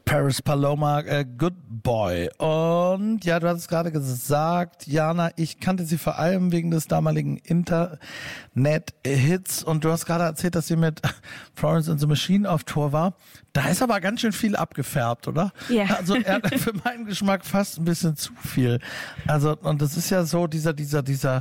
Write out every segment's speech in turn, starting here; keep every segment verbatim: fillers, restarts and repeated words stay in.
Paris Paloma, äh, Good Boy. Und ja, du hast es gerade gesagt, Jana, ich kannte sie vor allem wegen des damaligen Internet-Hits. Und du hast gerade erzählt, dass sie mit Florence and the Machine auf Tour war. Da ist aber ganz schön viel abgefärbt, oder? Ja. Also er hat für meinen Geschmack fast ein bisschen zu viel. Also, und das ist ja so dieser, dieser, dieser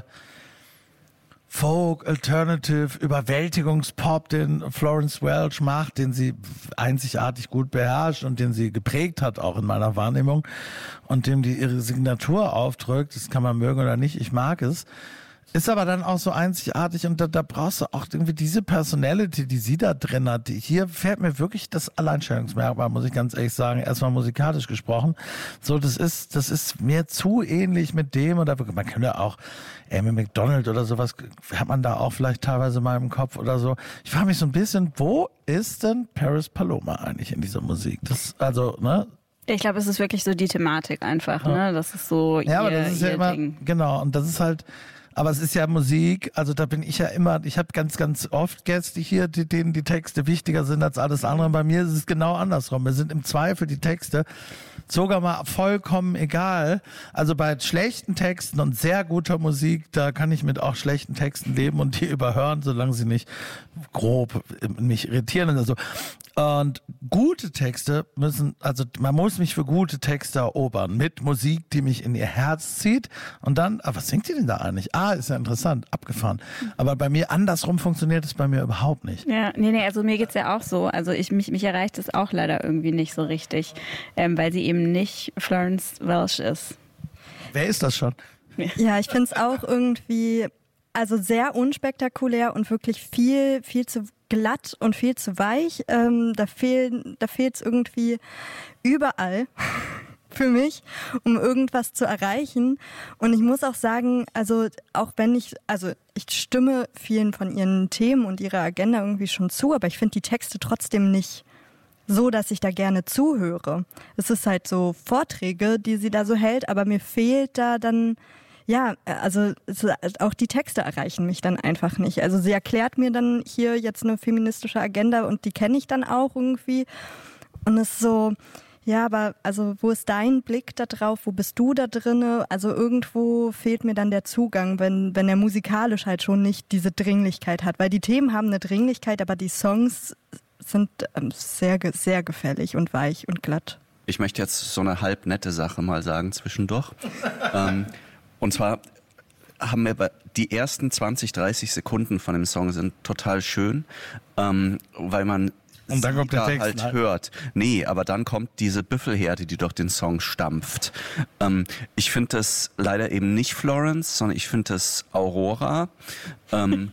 Folk, Alternative, Überwältigungspop, den Florence Welch macht, den sie einzigartig gut beherrscht und den sie geprägt hat, auch in meiner Wahrnehmung, und dem die ihre Signatur aufdrückt. Das kann man mögen oder nicht, ich mag es. Ist aber dann auch so einzigartig, und da, da brauchst du auch irgendwie diese Personality, die sie da drin hat. Die, hier fällt mir wirklich das Alleinstellungsmerkmal, muss ich ganz ehrlich sagen, erstmal musikalisch gesprochen. So, das ist, das ist mir zu ähnlich mit dem, oder man könnte auch Amy Macdonald oder sowas, hat man da auch vielleicht teilweise mal im Kopf oder so. Ich frage mich so ein bisschen, wo ist denn Paris Paloma eigentlich in dieser Musik? Das, also, ne? Ich glaube, es ist wirklich so die Thematik einfach, ja. ne? Das ist so ihr, ja, aber das ist ja immer, Ding. Genau, und das ist halt, aber es ist ja Musik, also da bin ich ja immer, ich habe ganz, ganz oft Gäste hier, die, denen die Texte wichtiger sind als alles andere. Bei mir ist es genau andersrum. Mir sind im Zweifel die Texte sogar mal vollkommen egal. Also bei schlechten Texten und sehr guter Musik, da kann ich mit auch schlechten Texten leben und die überhören, solange sie nicht grob mich irritieren oder so. Und gute Texte müssen, also man muss mich für gute Texte erobern, mit Musik, die mich in ihr Herz zieht. Und dann, aber was singt die denn da eigentlich? Ah, ist ja interessant, abgefahren. Aber bei mir, andersrum funktioniert es bei mir überhaupt nicht. Ja, nee, nee, also mir geht's ja auch so. Also ich, mich, mich erreicht es auch leider irgendwie nicht so richtig, ähm, weil sie eben nicht Florence Welch ist. Wer ist das schon? Ja, ich finde es auch irgendwie, also sehr unspektakulär und wirklich viel, viel zu glatt und viel zu weich. Ähm, da fehlen, da fehlt's irgendwie überall für mich, um irgendwas zu erreichen. Und ich muss auch sagen, also auch wenn ich, also ich stimme vielen von ihren Themen und ihrer Agenda irgendwie schon zu, aber ich finde die Texte trotzdem nicht so, dass ich da gerne zuhöre. Es ist halt so Vorträge, die sie da so hält, aber mir fehlt da dann, ja, also auch die Texte erreichen mich dann einfach nicht. Also sie erklärt mir dann hier jetzt eine feministische Agenda und die kenne ich dann auch irgendwie. Und es ist so, ja, aber also wo ist dein Blick da drauf? Wo bist du da drinne? Also irgendwo fehlt mir dann der Zugang, wenn wenn er musikalisch halt schon nicht diese Dringlichkeit hat. Weil die Themen haben eine Dringlichkeit, aber die Songs sind ähm, sehr, sehr gefällig und weich und glatt. Ich möchte jetzt so eine halb nette Sache mal sagen zwischendurch. ähm, Und zwar haben wir die ersten zwanzig, dreißig Sekunden von dem Song sind total schön, ähm, weil man und dann kommt der Text, halt nein. hört. Nee, aber dann kommt diese Büffelherde, die durch den Song stampft. Ähm, ich finde das leider eben nicht Florence, sondern ich finde das Aurora. ähm,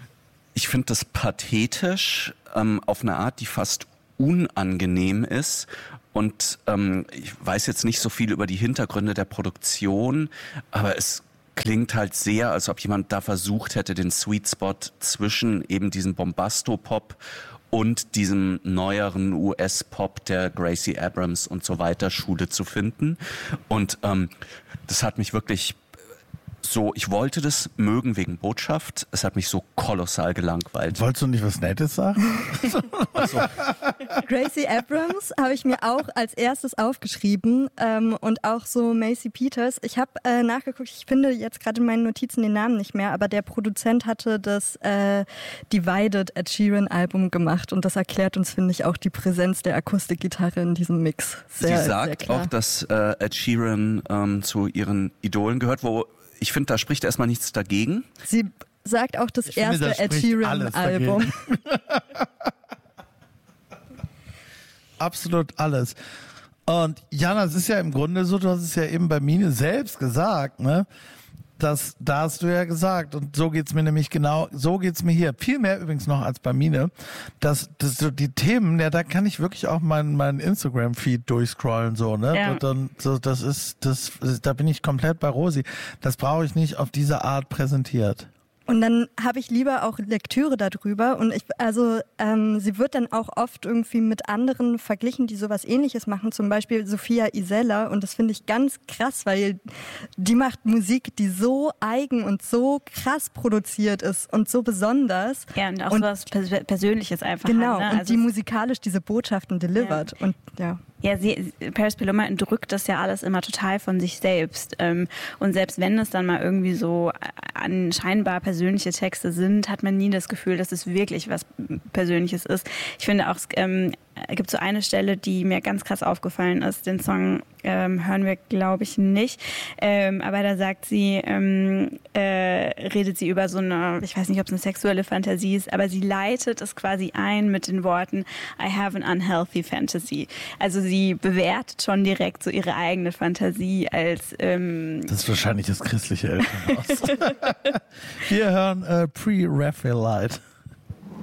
ich finde das pathetisch, ähm, auf eine Art, die fast unangenehm ist. Und ähm, ich weiß jetzt nicht so viel über die Hintergründe der Produktion, aber es klingt halt sehr, als ob jemand da versucht hätte, den Sweet Spot zwischen eben diesem Bombastopop und diesem neueren U S-Pop der Gracie Abrams und so weiter Schule zu finden. Und ähm, das hat mich wirklich so, ich wollte das mögen wegen Botschaft. Es hat mich so kolossal gelangweilt. Wolltest du nicht was Nettes sagen? Also, Gracie Abrams habe ich mir auch als erstes aufgeschrieben ähm, und auch so Macy Peters. Ich habe äh, nachgeguckt, ich finde jetzt gerade in meinen Notizen den Namen nicht mehr, aber der Produzent hatte das äh, Divided Ed Sheeran Album gemacht und das erklärt uns, finde ich, auch die Präsenz der Akustikgitarre in diesem Mix. Sehr, Sie sagt sehr klar. auch, dass äh, Ed Sheeran ähm, zu ihren Idolen gehört, wo ich finde, da spricht erstmal nichts dagegen. Sie sagt auch das Ich erste finde, da Ed spricht Sheeran alles Album. Absolut alles. Und Jana, es ist ja im Grunde so, du hast es ja eben bei Mine selbst gesagt, ne? Das, da hast du ja gesagt, und so geht's mir nämlich genau, so geht's mir hier. Viel mehr übrigens noch als bei Mine. Dass, dass so die Themen, ja, da kann ich wirklich auch meinen meinen Instagram-Feed durchscrollen, so, ne? Ja. Und dann, so, das ist, das, da bin ich komplett bei Rosi. Das brauche ich nicht auf diese Art präsentiert. Und dann habe ich lieber auch Lektüre darüber und ich, also ähm, sie wird dann auch oft irgendwie mit anderen verglichen, die sowas Ähnliches machen, zum Beispiel Sophia Isella, und das finde ich ganz krass, weil die macht Musik, die so eigen und so krass produziert ist und so besonders. Ja, und auch und so was Pers- Persönliches einfach. Genau, halt, ne? und Also die musikalisch diese Botschaften delivert Ja. und ja. Ja, sie, Paris Paloma drückt das ja alles immer total von sich selbst. Ähm, und selbst wenn es dann mal irgendwie so an scheinbar persönliche Texte sind, hat man nie das Gefühl, dass es wirklich was Persönliches ist. Ich finde auch, es ähm, gibt so eine Stelle, die mir ganz krass aufgefallen ist. Den Song ähm, hören wir, glaube ich, nicht. Ähm, aber da sagt sie, ähm, äh, redet sie über so eine, ich weiß nicht, ob es eine sexuelle Fantasie ist, aber sie leitet es quasi ein mit den Worten I have an unhealthy fantasy. Also sie bewertet schon direkt so ihre eigene Fantasie als... Ähm das ist wahrscheinlich das christliche Elternhaus. Wir hören äh, Pre-Raphaelite.